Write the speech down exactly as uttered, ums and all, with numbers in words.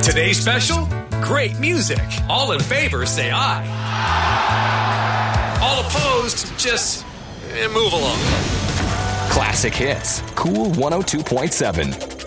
Today's special? Great music. All in favor, say aye. All opposed, just eh, move along. Classic Hits. Cool one oh two point seven.